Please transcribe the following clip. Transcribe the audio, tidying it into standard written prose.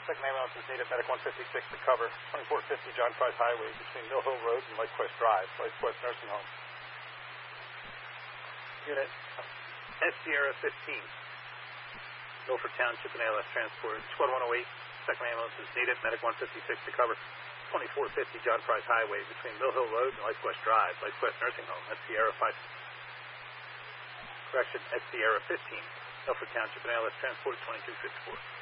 Second ambulance is needed. Medic 156 to cover. 2450 John Price Highway between Mill Hill Road and Lifequest Drive. Lifequest Nursing Home. Unit S Sierra 15. Milford Township and ALS transport. Squad 108. Second ambulance is needed. Medic 156 to cover. 2450 John Price Highway between Mill Hill Road and Lifequest Drive. Lifequest Nursing Home. S Sierra 5. Correction. S Sierra 15. Milford Township and ALS transport 2254.